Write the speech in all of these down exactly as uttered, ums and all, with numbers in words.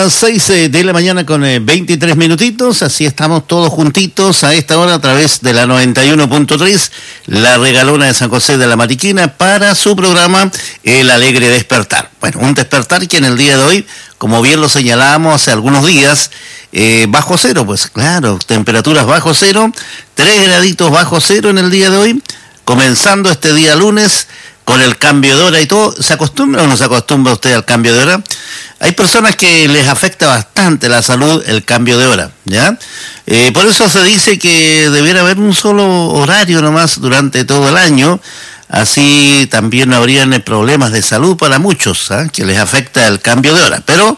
Las seis de la mañana con veintitrés minutitos, así estamos todos juntitos a esta hora a través de la noventa y uno punto tres, la regalona de San José de la Mariquina, para su programa El Alegre Despertar. Bueno, un despertar que en el día de hoy, como bien lo señalábamos hace algunos días, eh, bajo cero, pues claro, temperaturas bajo cero, tres graditos bajo cero en el día de hoy, comenzando este día lunes con el cambio de hora y todo. ¿Se acostumbra o no se acostumbra usted al cambio de hora? Hay personas que les afecta bastante la salud el cambio de hora, ¿ya? Eh, por eso se dice que debiera haber un solo horario nomás durante todo el año, así también no habrían problemas de salud para muchos, ¿eh? Que les afecta el cambio de hora. Pero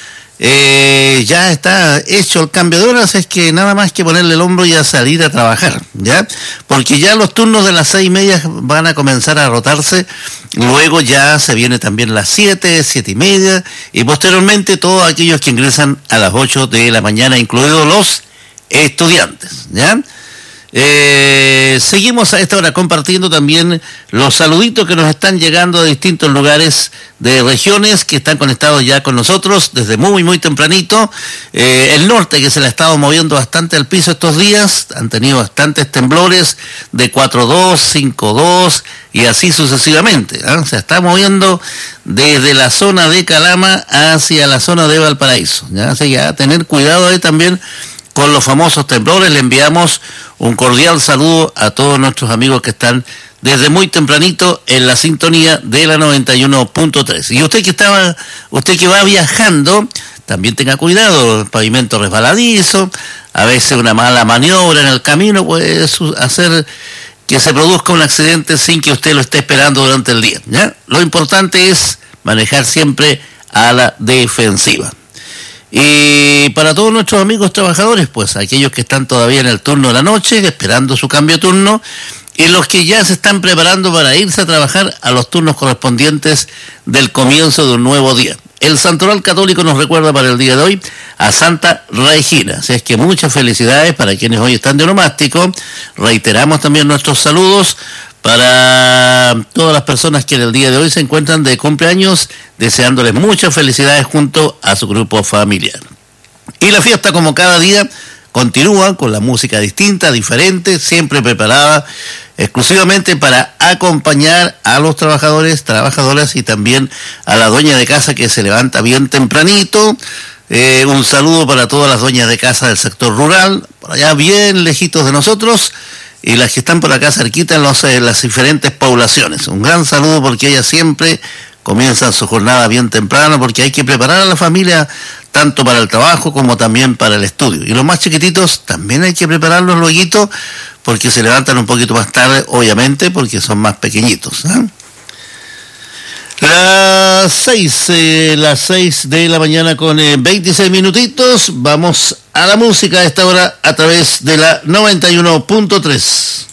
eh, ya está hecho el cambio de horas, es que nada más que ponerle el hombro y a salir a trabajar, ¿ya? Porque ya los turnos de las seis y media van a comenzar a rotarse, luego ya se viene también las siete, siete y media, y posteriormente todos aquellos que ingresan a las ocho de la mañana, incluidos los estudiantes, ¿ya? Eh, seguimos a esta hora compartiendo también los saluditos que nos están llegando de distintos lugares de regiones que están conectados ya con nosotros desde muy muy tempranito. Eh, el norte, que se le ha estado moviendo bastante al piso estos días, han tenido bastantes temblores de cuatro dos, cinco dos y así sucesivamente, ¿eh? Se está moviendo desde la zona de Calama hacia la zona de Valparaíso, ¿ya? Así que a tener cuidado ahí también con los famosos temblores. Le enviamos un cordial saludo a todos nuestros amigos que están desde muy tempranito en la sintonía de la noventa y uno punto tres. Y usted que estaba, usted que va viajando, también tenga cuidado, el pavimento resbaladizo, a veces una mala maniobra en el camino puede hacer que se produzca un accidente sin que usted lo esté esperando durante el día, ¿ya? Lo importante es manejar siempre a la defensiva. Y para todos nuestros amigos trabajadores, pues aquellos que están todavía en el turno de la noche, esperando su cambio de turno, y los que ya se están preparando para irse a trabajar a los turnos correspondientes del comienzo de un nuevo día. El Santoral Católico nos recuerda para el día de hoy a Santa Regina, así es que muchas felicidades para quienes hoy están de onomástico. Reiteramos también nuestros saludos para todas las personas que en el día de hoy se encuentran de cumpleaños, deseándoles muchas felicidades junto a su grupo familiar. Y la fiesta, como cada día, continúa con la música distinta, diferente, siempre preparada exclusivamente para acompañar a los trabajadores, trabajadoras y también a la dueña de casa que se levanta bien tempranito. Eh, un saludo para todas las dueñas de casa del sector rural, por allá bien lejitos de nosotros, y las que están por acá cerquita en, los, en las diferentes poblaciones. Un gran saludo porque ellas siempre comienzan su jornada bien temprano, porque hay que preparar a la familia tanto para el trabajo como también para el estudio. Y los más chiquititos también hay que prepararlos luego, porque se levantan un poquito más tarde, obviamente, porque son más pequeñitos, ¿eh? Las seis, eh, las seis de la mañana con eh, veintiséis minutitos. Vamos a la música a esta hora a través de la noventa y uno punto tres.